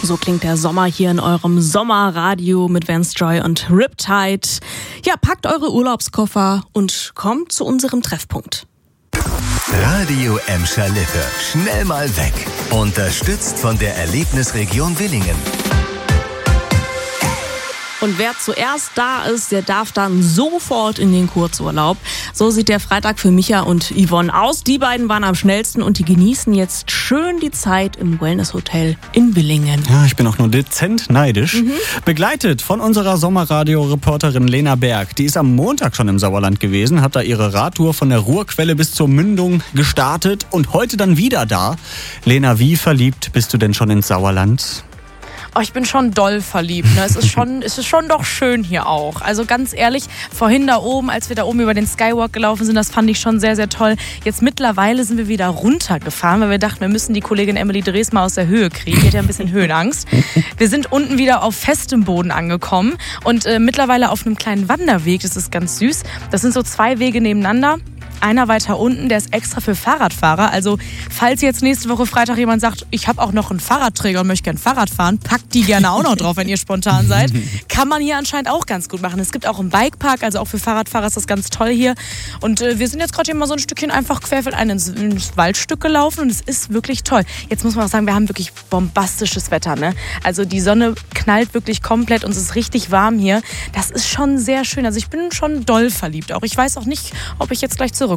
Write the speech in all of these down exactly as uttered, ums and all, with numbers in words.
So klingt der Sommer hier in eurem Sommerradio mit Vance Joy und Riptide. Ja, packt eure Urlaubskoffer und kommt zu unserem Treffpunkt. Radio Emscher Lippe. Schnell mal weg. Unterstützt von der Erlebnisregion Willingen. Und wer zuerst da ist, der darf dann sofort in den Kurzurlaub. So sieht der Freitag für Micha und Yvonne aus. Die beiden waren am schnellsten und die genießen jetzt schön die Zeit im Wellness-Hotel in Willingen. Ja, ich bin auch nur dezent neidisch. Mhm. Begleitet von unserer Sommerradio-Reporterin Lena Berg. Die ist am Montag schon im Sauerland gewesen, hat da ihre Radtour von der Ruhrquelle bis zur Mündung gestartet und heute dann wieder da. Lena, wie verliebt bist du denn schon ins Sauerland? Oh, ich bin schon doll verliebt. Ne? Es ist schon, es ist schon doch schön hier auch. Also ganz ehrlich, vorhin da oben, als wir da oben über den Skywalk gelaufen sind, das fand ich schon sehr, sehr toll. Jetzt mittlerweile sind wir wieder runtergefahren, weil wir dachten, wir müssen die Kollegin Emily Drees mal aus der Höhe kriegen. Die hat ja ein bisschen Höhenangst. Wir sind unten wieder auf festem Boden angekommen und äh, mittlerweile auf einem kleinen Wanderweg. Das ist ganz süß. Das sind so zwei Wege nebeneinander. Einer weiter unten, der ist extra für Fahrradfahrer. Also falls jetzt nächste Woche Freitag jemand sagt, ich habe auch noch einen Fahrradträger und möchte gerne Fahrrad fahren, packt die gerne auch noch drauf, wenn ihr spontan seid. Kann man hier anscheinend auch ganz gut machen. Es gibt auch einen Bikepark, also auch für Fahrradfahrer ist das ganz toll hier. Und äh, wir sind jetzt gerade hier mal so ein Stückchen einfach querfeldein ins, ins Waldstück gelaufen und es ist wirklich toll. Jetzt muss man auch sagen, wir haben wirklich bombastisches Wetter, ne? Also die Sonne knallt wirklich komplett und es ist richtig warm hier. Das ist schon sehr schön. Also ich bin schon doll verliebt auch. Ich weiß auch nicht, ob ich jetzt gleich zurückkomme.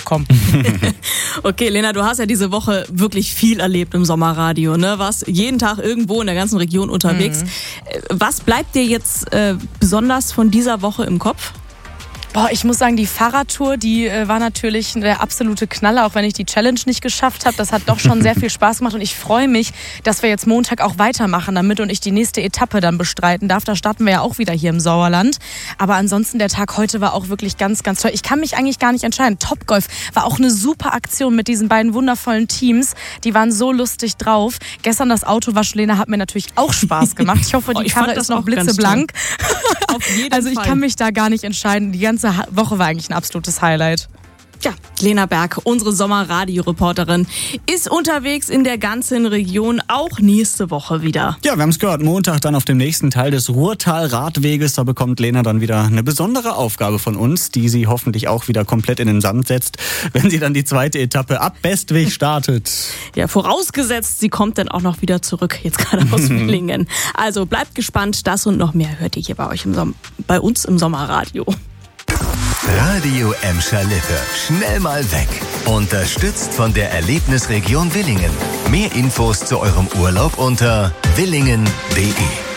Okay, Lena, du hast ja diese Woche wirklich viel erlebt im Sommerradio, ne? Warst jeden Tag irgendwo in der ganzen Region unterwegs. Mhm. Was bleibt dir jetzt äh, besonders von dieser Woche im Kopf? Boah, ich muss sagen, die Fahrradtour, die äh, war natürlich der absolute Knaller, auch wenn ich die Challenge nicht geschafft habe. Das hat doch schon sehr viel Spaß gemacht und ich freue mich, dass wir jetzt Montag auch weitermachen damit und ich die nächste Etappe dann bestreiten darf. Da starten wir ja auch wieder hier im Sauerland. Aber ansonsten, der Tag heute war auch wirklich ganz, ganz toll. Ich kann mich eigentlich gar nicht entscheiden. Topgolf war auch eine super Aktion mit diesen beiden wundervollen Teams. Die waren so lustig drauf. Gestern das Autowaschen, Lena, hat mir natürlich auch Spaß gemacht. Ich hoffe, die oh, Karre ist noch blitzeblank. Auf jeden also ich Fall. kann mich da gar nicht entscheiden. Die ganze Woche war eigentlich ein absolutes Highlight. Ja, Lena Berg, unsere Sommerradio-Reporterin, ist unterwegs in der ganzen Region, auch nächste Woche wieder. Ja, wir haben es gehört, Montag dann auf dem nächsten Teil des Ruhrtal-Radweges. Da bekommt Lena dann wieder eine besondere Aufgabe von uns, die sie hoffentlich auch wieder komplett in den Sand setzt, wenn sie dann die zweite Etappe ab Bestwig startet. Ja, vorausgesetzt, sie kommt dann auch noch wieder zurück, jetzt gerade aus Willingen. Also bleibt gespannt, das und noch mehr hört ihr hier bei euch im Som- bei uns im Sommerradio. Radio Emscher Lippe. Schnell mal weg. Unterstützt von der Erlebnisregion Willingen. Mehr Infos zu eurem Urlaub unter willingen punkt de.